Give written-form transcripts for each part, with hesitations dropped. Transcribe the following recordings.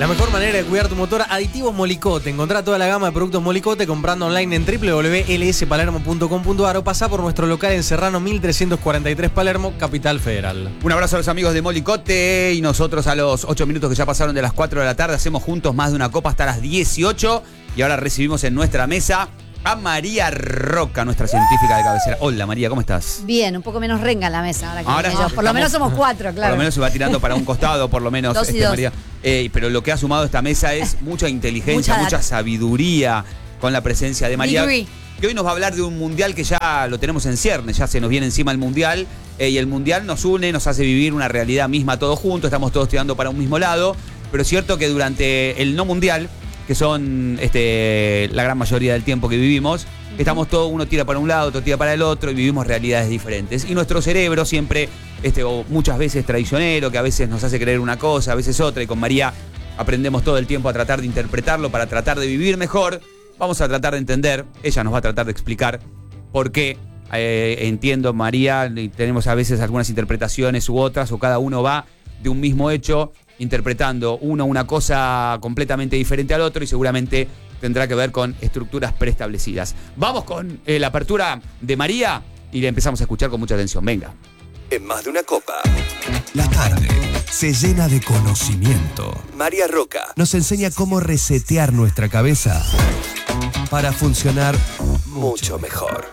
La mejor manera de cuidar tu motor, aditivos Molicote. Encontrá toda la gama de productos Molicote comprando online en www.lspalermo.com.ar o pasá por nuestro local en Serrano 1343 Palermo, Capital Federal. Un abrazo a los amigos de Molicote y nosotros a los 8 minutos que ya pasaron de las 4 de la tarde hacemos juntos más de una copa hasta las 18 y ahora recibimos en nuestra mesa a María Roca, nuestra científica de cabecera. Hola María, ¿cómo estás? Bien, un poco menos renga en la mesa ahora que Ahora por lo menos somos 4, claro. Por lo menos se va tirando para un costado, por lo menos 2 y 2. María. Pero lo que ha sumado esta mesa es mucha inteligencia, mucha sabiduría con la presencia de María. Que hoy nos va a hablar de un mundial que ya lo tenemos en ciernes, ya se nos viene encima el mundial. Y el mundial nos une, nos hace vivir una realidad misma todos juntos, estamos todos tirando para un mismo lado. Pero es cierto que durante el no mundial, que son la gran mayoría del tiempo que vivimos, estamos todos, uno tira para un lado, otro tira para el otro y vivimos realidades diferentes. Y nuestro cerebro siempre, o muchas veces traicionero, que a veces nos hace creer una cosa, a veces otra, y con María aprendemos todo el tiempo a tratar de interpretarlo para tratar de vivir mejor. Vamos a tratar de entender, ella nos va a tratar de explicar por qué. Entiendo, María, tenemos a veces algunas interpretaciones u otras, o cada uno va de un mismo hecho interpretando una cosa completamente diferente al otro y seguramente tendrá que ver con estructuras preestablecidas. Vamos con la apertura de María y le empezamos a escuchar con mucha atención. Venga. En Más de una Copa, La tarde se llena de conocimiento. María Roca Nos enseña cómo resetear nuestra cabeza para funcionar mucho mejor.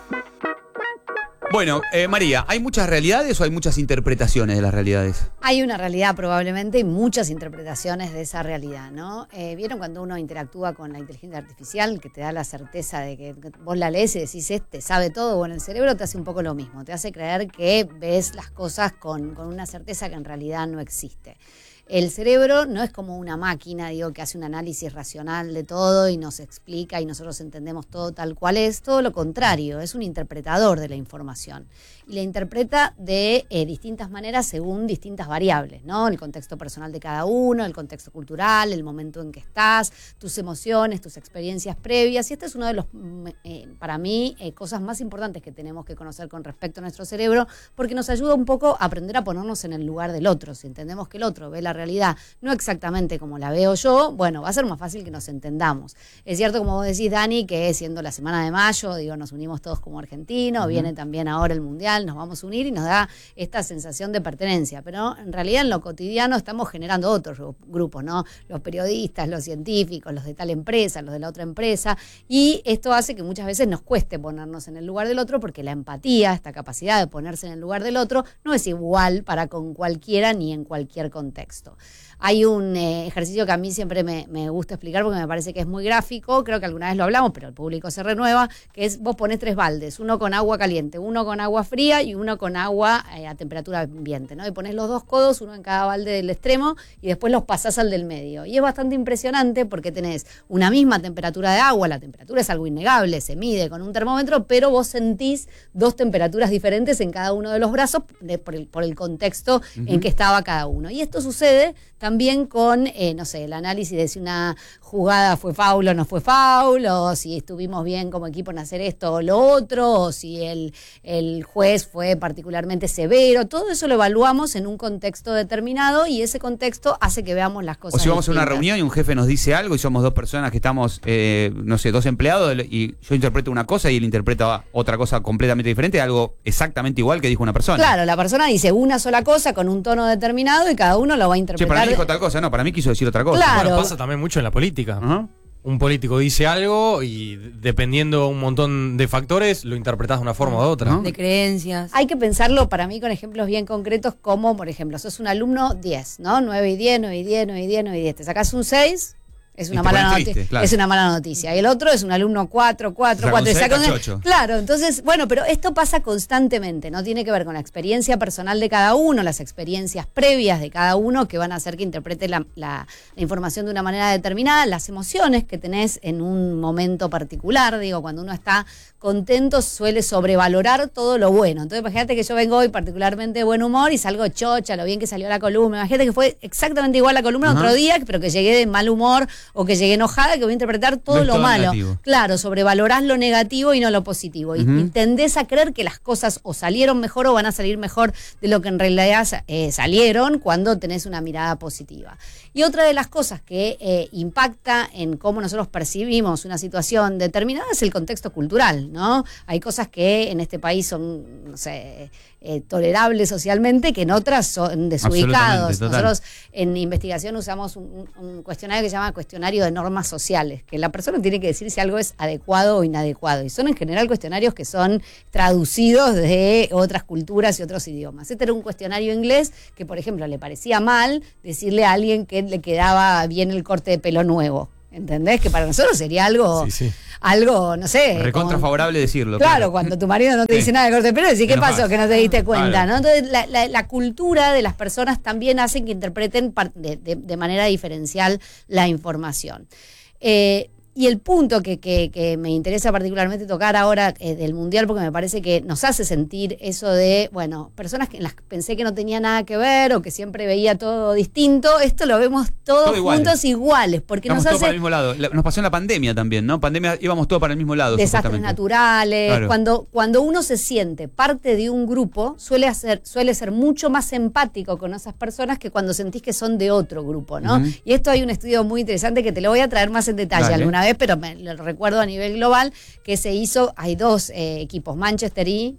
Bueno, María, ¿hay muchas realidades o hay muchas interpretaciones de las realidades? Hay una realidad probablemente y muchas interpretaciones de esa realidad, ¿no? ¿Vieron cuando uno interactúa con la inteligencia artificial que te da la certeza de que vos la lees y decís, sabe todo? Bueno, el cerebro te hace un poco lo mismo, te hace creer que ves las cosas con una certeza que en realidad no existe. El cerebro no es como una máquina, que hace un análisis racional de todo y nos explica y nosotros entendemos todo tal cual es. Todo lo contrario, es un interpretador de la información. Y la interpreta de distintas maneras según distintas variables, ¿no? El contexto personal de cada uno, el contexto cultural, el momento en que estás, tus emociones, tus experiencias previas. Y este es uno de los, para mí, cosas más importantes que tenemos que conocer con respecto a nuestro cerebro, porque nos ayuda un poco a aprender a ponernos en el lugar del otro. Si entendemos que el otro ve la realidad no exactamente como la veo yo, bueno, va a ser más fácil que nos entendamos. Es cierto, como vos decís, Dani, que siendo la semana de mayo, nos unimos todos como argentinos, viene también ahora el mundial, nos vamos a unir y nos da esta sensación de pertenencia, pero en realidad en lo cotidiano estamos generando otros grupos, ¿no? Los periodistas, los científicos, los de tal empresa, los de la otra empresa, y esto hace que muchas veces nos cueste ponernos en el lugar del otro, porque la empatía, esta capacidad de ponerse en el lugar del otro, no es igual para con cualquiera ni en cualquier contexto. Hay un ejercicio que a mí siempre me gusta explicar porque me parece que es muy gráfico, creo que alguna vez lo hablamos, pero el público se renueva, que es vos ponés 3 baldes, uno con agua caliente, uno con agua fría y uno con agua a temperatura ambiente, ¿no? Y ponés los 2 codos, uno en cada balde del extremo y después los pasás al del medio. Y es bastante impresionante porque tenés una misma temperatura de agua, la temperatura es algo innegable, se mide con un termómetro, pero vos sentís 2 temperaturas diferentes en cada uno de los brazos por el contexto en que estaba cada uno. Y esto sucede también con, el análisis de si una jugada fue foul o no fue foul, o si estuvimos bien como equipo en hacer esto o lo otro, o si el juez fue particularmente severo. Todo eso lo evaluamos en un contexto determinado y ese contexto hace que veamos las cosas. O si vamos distintas. a una reunión y un jefe nos dice algo y somos 2 personas que estamos, 2 empleados y yo interpreto una cosa y él interpreta otra cosa completamente diferente, algo exactamente igual que dijo una persona. Claro, la persona dice una sola cosa con un tono determinado y cada uno lo va a interpretar. Para mí dijo tal cosa, no, para mí quiso decir otra cosa. Claro. Bueno, pasa también mucho en la política. Un político dice algo y dependiendo un montón de factores lo interpretás de una forma u otra. De creencias. Hay que pensarlo para mí con ejemplos bien concretos como, por ejemplo, sos un alumno 10, ¿no? 9 y 10, 9 y 10, 9 y 10, 9 y 10. Te sacás un 6, es una mala noticia. Claro. Es una mala noticia. Y el otro es un alumno 4, 4, 4. Y saca un... Claro, entonces, bueno, pero esto pasa constantemente, ¿no? Tiene que ver con la experiencia personal de cada uno, las experiencias previas de cada uno que van a hacer que interprete la información de una manera determinada, las emociones que tenés en un momento particular. Cuando uno está contento suele sobrevalorar todo lo bueno. Entonces, imagínate que yo vengo hoy particularmente de buen humor y salgo chocha, lo bien que salió la columna. Imagínate que fue exactamente igual la columna otro día, pero que llegué de mal humor o que llegué enojada, que voy a interpretar todo Ves lo todo malo. negativo. Claro, sobrevalorás lo negativo y no lo positivo. Y tendés a creer que las cosas o salieron mejor o van a salir mejor de lo que en realidad salieron cuando tenés una mirada positiva. Y otra de las cosas que impacta en cómo nosotros percibimos una situación determinada es el contexto cultural, ¿no? Hay cosas que en este país son, no sé, tolerables socialmente, que en otras son desubicados. Nosotros en investigación usamos un cuestionario que se llama cuestionario de normas sociales, que la persona tiene que decir si algo es adecuado o inadecuado. Y son en general cuestionarios que son traducidos de otras culturas y otros idiomas. Este era un cuestionario inglés que, por ejemplo, le parecía mal decirle a alguien que le quedaba bien el corte de pelo nuevo. ¿Entendés? Que para nosotros sería algo, algo, no sé. Recontra favorable decirlo. Claro, cuando tu marido no te dice nada de corte de pelo, decís, ¿qué pasó? Que no te diste cuenta, ¿no? Entonces, la cultura de las personas también hace que interpreten de manera diferencial la información. Y el punto que me interesa particularmente tocar ahora del Mundial, porque me parece que nos hace sentir eso de, bueno, personas en las que pensé que no tenía nada que ver o que siempre veía todo distinto, esto lo vemos todos juntos iguales, porque estamos nos todos hace... para el mismo lado. Nos pasó en la pandemia también, ¿no? Pandemia íbamos todos para el mismo lado. Desastres naturales. Claro. Cuando uno se siente parte de un grupo, suele ser mucho más empático con esas personas que cuando sentís que son de otro grupo, ¿no? Y esto hay un estudio muy interesante que te lo voy a traer más en detalle alguna vez, pero lo recuerdo a nivel global, que se hizo, hay dos equipos, Manchester y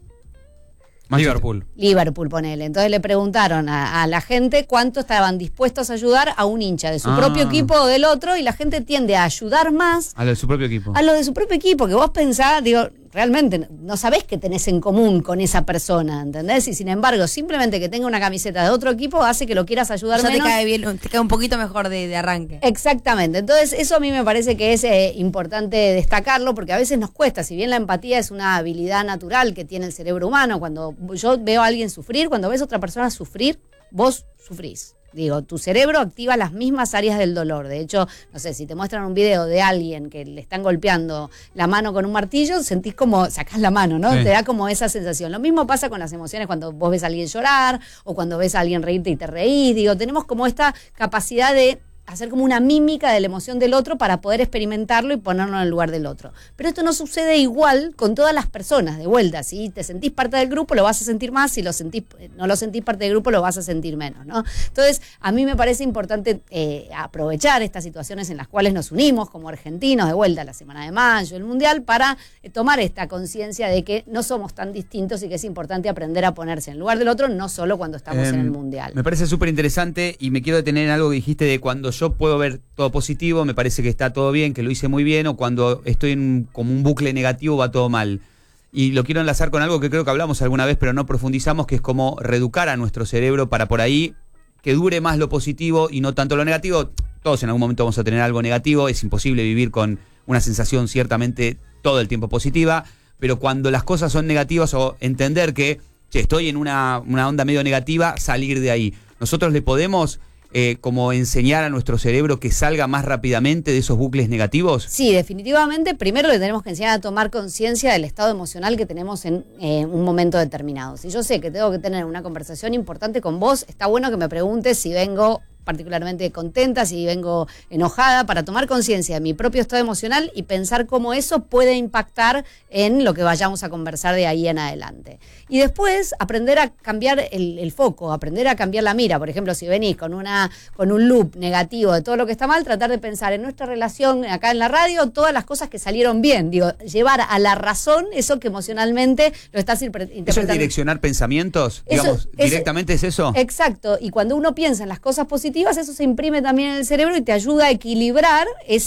Liverpool, ponele. Entonces le preguntaron a la gente cuánto estaban dispuestos a ayudar a un hincha de su propio equipo o del otro, y la gente tiende a ayudar más a lo de su propio equipo. A lo de su propio equipo, que vos pensás, digo, realmente no sabés qué tenés en común con esa persona, ¿entendés? Y sin embargo, simplemente que tenga una camiseta de otro equipo hace que lo quieras ayudar menos. Te cae bien, te cae un poquito mejor de arranque. Exactamente. Entonces, eso a mí me parece que es importante destacarlo, porque a veces nos cuesta, si bien la empatía es una habilidad natural que tiene el cerebro humano, cuando yo veo a alguien sufrir, cuando ves a otra persona sufrir, vos sufrís. Digo, tu cerebro activa las mismas áreas del dolor. De hecho, no sé, si te muestran un video de alguien que le están golpeando la mano con un martillo, sentís como sacás la mano, ¿no? Sí. Te da como esa sensación. Lo mismo pasa con las emociones cuando vos ves a alguien llorar o cuando ves a alguien reírte y te reís. Digo, tenemos como esta capacidad de hacer como una mímica de la emoción del otro para poder experimentarlo y ponerlo en el lugar del otro. Pero esto no sucede igual con todas las personas, de vuelta. Si te sentís parte del grupo, lo vas a sentir más. Si no lo sentís parte del grupo, lo vas a sentir menos, ¿no? Entonces, a mí me parece importante aprovechar estas situaciones en las cuales nos unimos como argentinos, de vuelta, la Semana de Mayo, el Mundial, para tomar esta conciencia de que no somos tan distintos y que es importante aprender a ponerse en el lugar del otro, no solo cuando estamos en el Mundial. Me parece súper interesante y me quiero detener en algo que dijiste de cuando yo puedo ver todo positivo, me parece que está todo bien, que lo hice muy bien, o cuando estoy en como un bucle negativo va todo mal. Y lo quiero enlazar con algo que creo que hablamos alguna vez, pero no profundizamos, que es como reeducar a nuestro cerebro para por ahí que dure más lo positivo y no tanto lo negativo. Todos en algún momento vamos a tener algo negativo, es imposible vivir con una sensación ciertamente todo el tiempo positiva, pero cuando las cosas son negativas, o entender que estoy en una onda medio negativa, salir de ahí. Nosotros le podemos como enseñar a nuestro cerebro que salga más rápidamente de esos bucles negativos. Sí, definitivamente. Primero le tenemos que enseñar a tomar conciencia del estado emocional que tenemos en un momento determinado. Si yo sé que tengo que tener una conversación importante con vos, está bueno que me preguntes si vengo particularmente contenta, si vengo enojada, para tomar conciencia de mi propio estado emocional y pensar cómo eso puede impactar en lo que vayamos a conversar de ahí en adelante. Y después aprender a cambiar el foco, aprender a cambiar la mira. Por ejemplo, si venís con un loop negativo de todo lo que está mal, tratar de pensar en nuestra relación acá en la radio, todas las cosas que salieron bien. Digo, llevar a la razón eso que emocionalmente lo estás interpretando. ¿Eso es direccionar pensamientos? Digamos, directamente es eso. Exacto. Y cuando uno piensa en las cosas positivas, eso se imprime también en el cerebro y te ayuda a equilibrar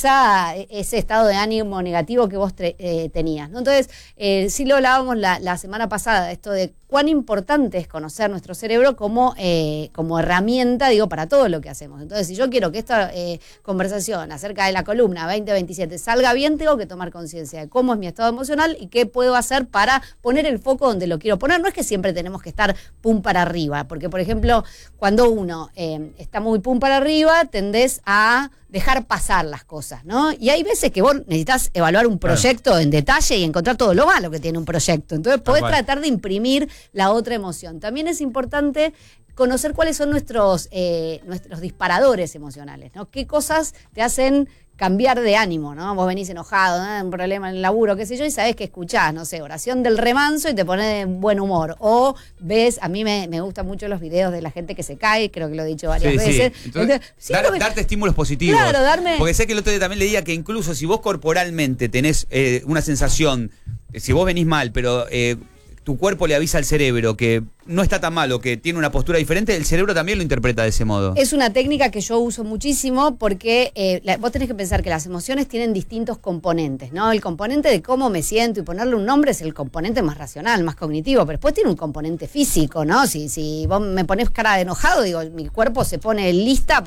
ese estado de ánimo negativo que vos tenías, ¿no? Entonces, sí lo hablábamos la semana pasada, esto de cuán importante es conocer nuestro cerebro como herramienta, digo, para todo lo que hacemos. Entonces, si yo quiero que esta conversación acerca de la columna 2027 salga bien, tengo que tomar conciencia de cómo es mi estado emocional y qué puedo hacer para poner el foco donde lo quiero poner. No es que siempre tenemos que estar pum para arriba, porque, por ejemplo, cuando uno está muy pum para arriba, tendés a dejar pasar las cosas, ¿no? Y hay veces que vos necesitas evaluar un proyecto en detalle y encontrar todo lo malo que tiene un proyecto. Entonces podés tratar de imprimir la otra emoción. También es importante conocer cuáles son nuestros disparadores emocionales, ¿no? ¿Qué cosas te hacen cambiar de ánimo, ¿no? Vos venís enojado, ¿no? Un problema en el laburo, qué sé yo, y sabés que escuchás, no sé, oración del remanso y te pones de buen humor. O ves, a mí me gustan mucho los videos de la gente que se cae, creo que lo he dicho varias veces. Entonces, darte estímulos positivos. Claro, darme... Porque sé que el otro día también leía que incluso si vos corporalmente tenés una sensación, si vos venís mal, pero tu cuerpo le avisa al cerebro que no está tan malo, que tiene una postura diferente, el cerebro también lo interpreta de ese modo. Es una técnica que yo uso muchísimo porque vos tenés que pensar que las emociones tienen distintos componentes, ¿no? El componente de cómo me siento y ponerle un nombre es el componente más racional, más cognitivo, pero después tiene un componente físico, ¿no? Si vos me ponés cara de enojado, digo, mi cuerpo se pone lista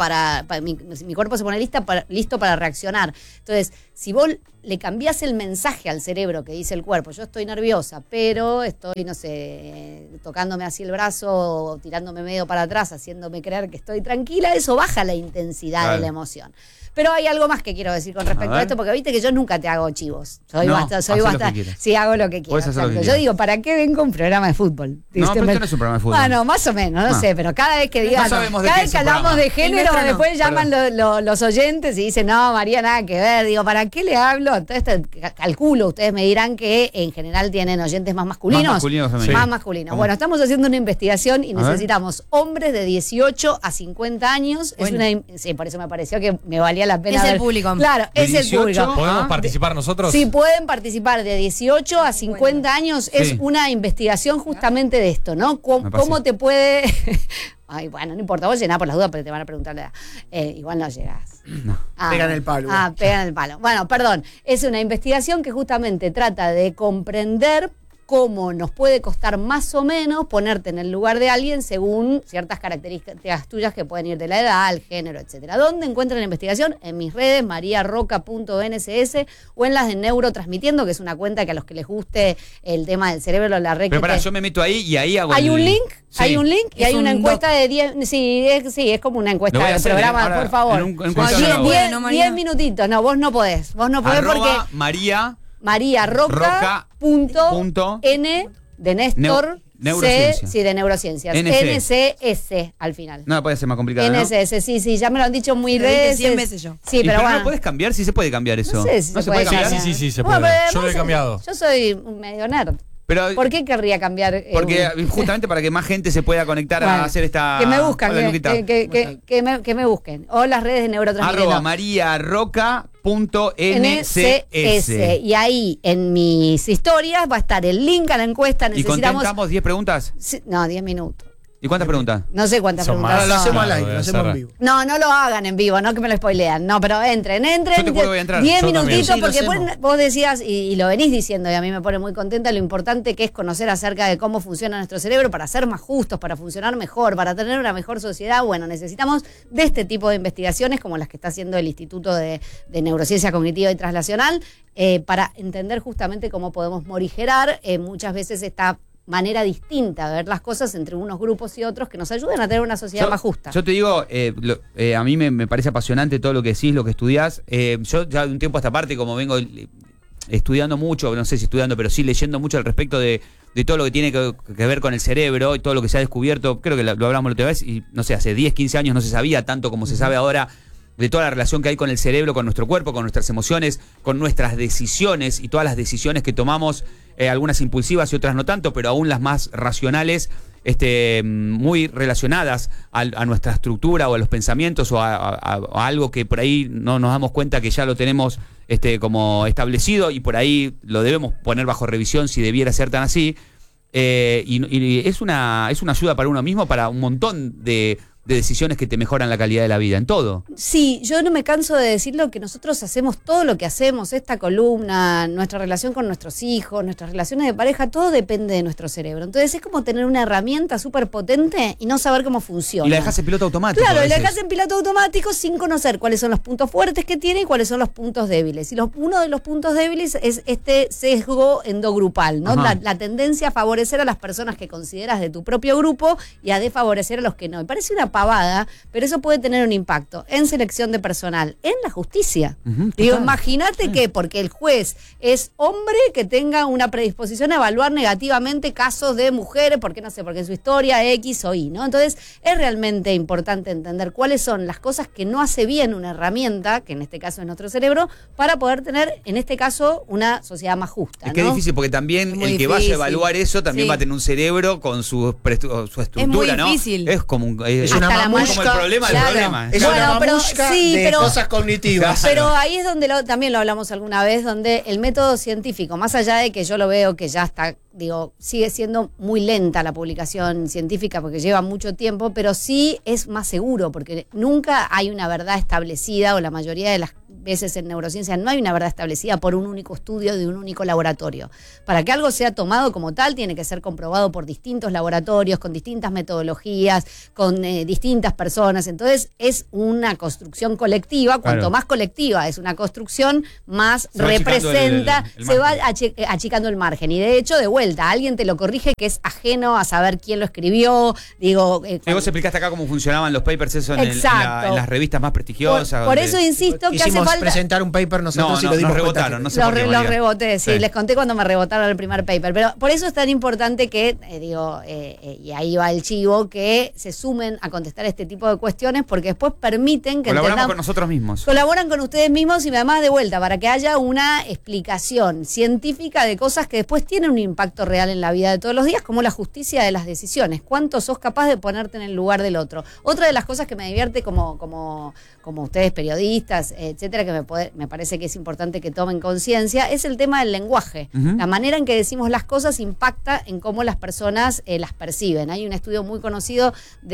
mi cuerpo se pone listo para reaccionar. Entonces, si vos le cambiás el mensaje al cerebro que dice el cuerpo, yo estoy nerviosa, pero estoy, no sé, tocándome así el brazo o tirándome medio para atrás, haciéndome creer que estoy tranquila, eso baja la intensidad de la emoción. Pero hay algo más que quiero decir con respecto a esto, porque viste que yo nunca te hago chivos. Soy bastante. Sí, hago lo que quiero. Yo digo, ¿para qué vengo a un programa de fútbol? No, pero esto no es un programa de fútbol. Bueno, más o menos, no sé, pero cada vez que digan, cada vez que hablamos de género, después llaman los oyentes y dicen, no, María, nada que ver. Digo, ¿para qué le hablo? Entonces calculo, ustedes me dirán que en general tienen oyentes más masculinos. Más masculinos, femeninos. Más masculinos. Bueno, estamos haciendo una investigación y necesitamos hombres de 18 a 50 años. Bueno. Sí, por eso me pareció que me valía la pena. Es el público. Claro, es el público. ¿Podemos participar nosotros? Sí, pueden participar de 18 a 50 años. Es una investigación justamente de esto, ¿no? ¿Cómo te puede...? Ay, bueno, no importa, vos llenás por las dudas, pero te van a preguntar la edad. Igual no llegás. No. Pegan el palo. Pegan el palo. Bueno, perdón. Es una investigación que justamente trata de comprender cómo nos puede costar más o menos ponerte en el lugar de alguien según ciertas características tuyas que pueden ir de la edad, el género, etcétera. ¿Dónde encuentran la investigación? En mis redes, mariarroca.nss, o en las de Neurotransmitiendo, que es una cuenta que a los que les guste el tema del cerebro, la red. Pero pará, yo me meto ahí y ahí hago Hay un link, sí. Hay un link y hay una encuesta de 10... Sí, es como una encuesta del programa, ahora, por favor. 10 minutitos. No, vos no podés. Vos no podés porque... mariarroca.n de Néstor. Neurociencia. Sí, de neurociencias. NCS al final. No, puede ser más complicado, NCS, sí, ya me lo han dicho muy veces. 100 veces yo. Sí, pero bueno. ¿No puedes cambiar? Sí se puede cambiar eso. No sé si se puede cambiar. Sí, se puede. Yo lo he cambiado. Yo soy un medio nerd. Pero, ¿por qué querría cambiar? Porque justamente para que más gente se pueda conectar a hacer esta... Que me buscan, que me busquen. O las redes de Neurotransmitiendo. @mariarroca.ncs. Y ahí, en mis historias, va a estar el link a la encuesta. ¿Y contestamos 10 preguntas? No, 10 minutos. ¿Y cuántas preguntas? No sé cuántas preguntas son. Lo hacemos al aire, lo hacemos en vivo. No lo hagan en vivo, no que me lo spoilean. No, pero entren. Yo te juro, voy a entrar. 10 minutitos, sí, porque vos decías, y lo venís diciendo, y a mí me pone muy contenta, lo importante que es conocer acerca de cómo funciona nuestro cerebro para ser más justos, para funcionar mejor, para tener una mejor sociedad. Bueno, necesitamos de este tipo de investigaciones, como las que está haciendo el Instituto de Neurociencia Cognitiva y Translacional, para entender justamente cómo podemos morigerar muchas veces esta manera distinta de ver las cosas entre unos grupos y otros que nos ayuden a tener una sociedad más justa. Yo te digo, a mí me parece apasionante todo lo que decís, lo que estudiás. Yo ya de un tiempo a esta parte, como vengo estudiando mucho, no sé si estudiando, pero sí leyendo mucho al respecto de todo lo que tiene que ver con el cerebro y todo lo que se ha descubierto, creo que lo hablamos la otra vez, y no sé, hace 10, 15 años no se sabía tanto como se sabe ahora, de toda la relación que hay con el cerebro, con nuestro cuerpo, con nuestras emociones, con nuestras decisiones y todas las decisiones que tomamos, algunas impulsivas y otras no tanto, pero aún las más racionales, muy relacionadas a nuestra estructura o a los pensamientos o a algo que por ahí no nos damos cuenta que ya lo tenemos como establecido y por ahí lo debemos poner bajo revisión si debiera ser tan así. Y es una ayuda para uno mismo, para un montón de decisiones que te mejoran la calidad de la vida, en todo. Sí, yo no me canso de decirlo, que nosotros hacemos todo lo que hacemos, esta columna, nuestra relación con nuestros hijos, nuestras relaciones de pareja, todo depende de nuestro cerebro. Entonces es como tener una herramienta súper potente y no saber cómo funciona. Y la dejas en piloto automático. Claro, y la dejas en piloto automático sin conocer cuáles son los puntos fuertes que tiene y cuáles son los puntos débiles. Y uno de los puntos débiles es este sesgo endogrupal, ¿no? La tendencia a favorecer a las personas que consideras de tu propio grupo y a desfavorecer a los que no. Y parece una pavada, pero eso puede tener un impacto en selección de personal, en la justicia. Digo, imagínate que porque el juez es hombre que tenga una predisposición a evaluar negativamente casos de mujeres, porque no sé, porque en su historia X o Y, ¿no? Entonces, es realmente importante entender cuáles son las cosas que no hace bien una herramienta, que en este caso es nuestro cerebro, para poder tener, en este caso, una sociedad más justa. Es que ¿no? es difícil, porque también el que vaya a evaluar eso también va a tener un cerebro con su estructura, es muy ¿no? difícil. Es como es una mamusca, como el problema del problema. Es una mamusca de cosas cognitivas. Pero ahí es donde también lo hablamos alguna vez, donde el método científico, más allá de que yo lo veo que ya está, digo, sigue siendo muy lenta la publicación científica porque lleva mucho tiempo, pero sí es más seguro, porque nunca hay una verdad establecida, o la mayoría de las veces en neurociencia no hay una verdad establecida por un único estudio de un único laboratorio. Para que algo sea tomado como tal, tiene que ser comprobado por distintos laboratorios, con distintas metodologías, con distintas personas. Entonces, es una construcción colectiva. Cuanto más colectiva es una construcción, más representa, se va achicando el margen. Y de hecho, de vuelta, alguien te lo corrige que es ajeno a saber quién lo escribió. Digo, vos explicaste acá cómo funcionaban los papers eso en las revistas más prestigiosas. Por eso insisto que hace falta presentar un paper nosotros y lo dimos rebotaron, no sé por qué, los reboté, sí, les conté cuando me rebotaron el primer paper, pero por eso es tan importante que, y ahí va el chivo, que se sumen a contestar este tipo de cuestiones, porque después permiten que colaboramos con nosotros mismos. Colaboran con ustedes mismos y además de vuelta, para que haya una explicación científica de cosas que después tienen un impacto real en la vida de todos los días, como la justicia de las decisiones. ¿Cuánto sos capaz de ponerte en el lugar del otro? Otra de las cosas que me divierte como ustedes periodistas, etcétera, que me parece que es importante que tomen conciencia, es el tema del lenguaje. La manera en que decimos las cosas impacta en cómo las personas las perciben. Hay un estudio muy conocido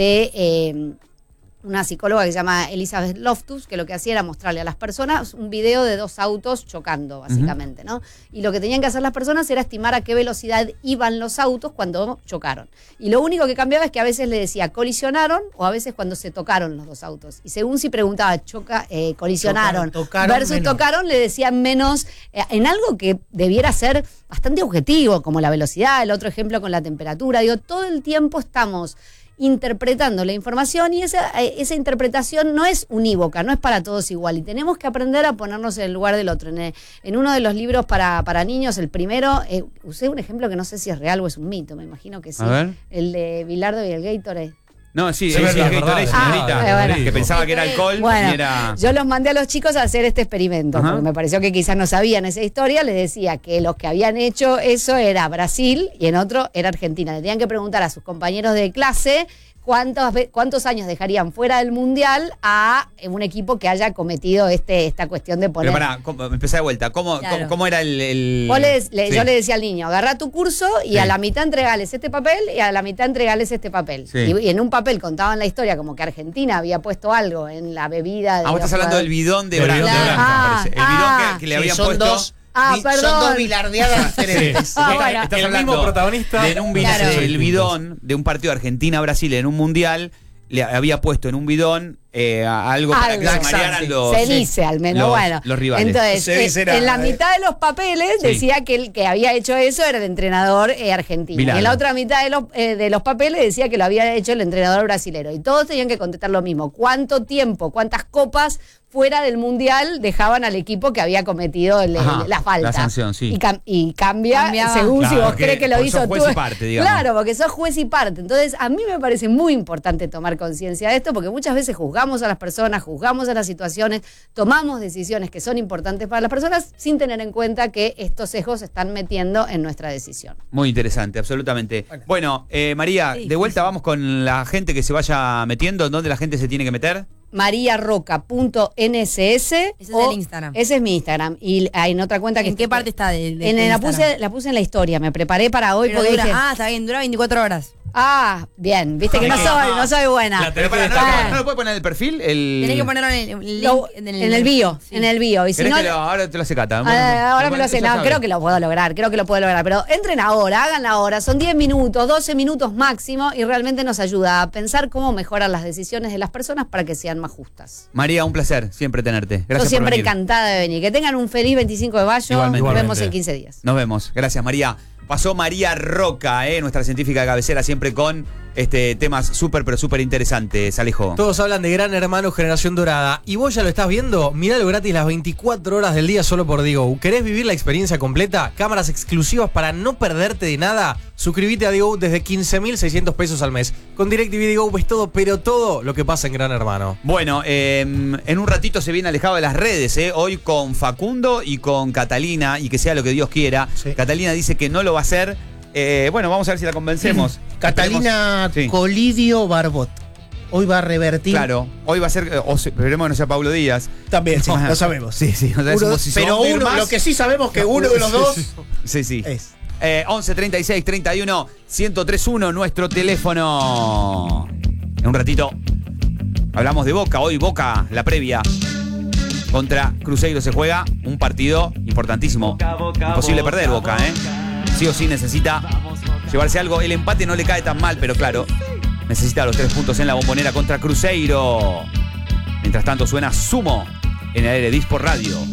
de una psicóloga que se llama Elizabeth Loftus, que lo que hacía era mostrarle a las personas un video de dos autos chocando, básicamente, ¿no? Y lo que tenían que hacer las personas era estimar a qué velocidad iban los autos cuando chocaron. Y lo único que cambiaba es que a veces le decía colisionaron, o a veces cuando se tocaron los dos autos. Y según si preguntaba colisionaron versus tocaron, le decían menos, en algo que debiera ser bastante objetivo, como la velocidad, el otro ejemplo con la temperatura. Digo, todo el tiempo estamos interpretando la información y esa interpretación no es unívoca, no es para todos igual, y tenemos que aprender a ponernos en el lugar del otro. En uno de los libros para niños, el primero, usé un ejemplo que no sé si es real o es un mito, me imagino que sí, el de Bilardo y el Gatorade. No, sí, es Gatorade, señorita, que pensaba que era alcohol. Bueno, y era... yo los mandé a los chicos a hacer este experimento, porque me pareció que quizás no sabían esa historia. Les decía que los que habían hecho eso era Brasil y en otro era Argentina. Le tenían que preguntar a sus compañeros de clase cuántos años dejarían fuera del Mundial a un equipo que haya cometido esta cuestión de poner... Pero pará, empezá de vuelta. ¿Cómo era el...? Yo le decía al niño, agarrá tu curso y a la mitad entregales este papel y a la mitad entregales este papel. Sí. Y en un papel contaban la historia como que Argentina había puesto algo en la bebida de... vos estás hablando del bidón de Branco. El bidón que le habían puesto... perdón. Son dos bilardeadas diferentes. Bueno. Estás el mismo protagonista. En un el bidón de un partido de Argentina-Brasil en un mundial, le había puesto en un bidón algo para que se marearan los... Se dice al menos, los rivales. Entonces, en la mitad de los papeles decía que el que había hecho eso era el entrenador argentino. Bilano. Y en la otra mitad de los papeles decía que lo había hecho el entrenador brasilero. Y todos tenían que contestar lo mismo. ¿Cuánto tiempo, cuántas copas fuera del Mundial dejaban al equipo que había cometido la falta? La sanción, sí. Y cambia según si vos crees que lo hizo tú. Juez y parte, digamos. Claro, porque sos juez y parte. Entonces, a mí me parece muy importante tomar conciencia de esto, porque muchas veces juzgamos a las personas, juzgamos a las situaciones, tomamos decisiones que son importantes para las personas sin tener en cuenta que estos sesgos se están metiendo en nuestra decisión. Muy interesante, absolutamente. Bueno, María, de vuelta vamos con la gente que se vaya metiendo. ¿Dónde la gente se tiene que meter? mariarroca.nss. Ese es el Instagram. Ese es mi Instagram. Y hay en otra cuenta que... ¿En qué parte está la puse en la historia. Me preparé para hoy. Pero porque dura, está bien, dura 24 horas. Bien, viste que no soy buena. Pero ¿no lo puede poner en el perfil? Tenés que ponerlo en el link. En el bio. Sí. En el bio. Y si no, ahora te lo hace Cata. Ahora me lo hace. No, creo que lo puedo lograr. Pero entren ahora, hagan ahora. Son 10 minutos, 12 minutos máximo. Y realmente nos ayuda a pensar cómo mejorar las decisiones de las personas para que sean más justas. María, un placer siempre tenerte. Gracias. Yo siempre por venir. Encantada de venir. Que tengan un feliz 25 de mayo. Igualmente. Nos vemos en 15 días. Nos vemos. Gracias, María. Pasó María Roca, nuestra científica de cabecera, siempre con temas súper, pero súper interesantes, Alejo. Todos hablan de Gran Hermano Generación Dorada. ¿Y vos ya lo estás viendo? Miralo gratis las 24 horas del día solo por Digo. ¿Querés vivir la experiencia completa? Cámaras exclusivas para no perderte de nada. Suscríbete a Digo desde 15.600 pesos al mes. Con DirecTV Digo ves todo, pero todo lo que pasa en Gran Hermano. Bueno, en un ratito se viene alejado de las redes, hoy con Facundo y con Catalina, y que sea lo que Dios quiera. Sí. Catalina dice que no lo va a hacer. Bueno, vamos a ver si la convencemos. Catalina Colidio Barbot. Hoy va a revertir. Claro, hoy va a ser, esperemos que no sea Paulo Díaz. También, sí, lo sabemos. Sí, no sabemos si pero lo que sí sabemos que uno de los dos. Sí. Es. 11 36 31 1031, nuestro teléfono. En un ratito hablamos de Boca. Hoy Boca, la previa contra Cruzeiro se juega un partido importantísimo. Imposible perder Boca, Sí o sí necesita llevarse algo. El empate no le cae tan mal, pero claro, necesita los 3 puntos en la Bombonera contra Cruzeiro. Mientras tanto suena Sumo en el Eredis por Radio.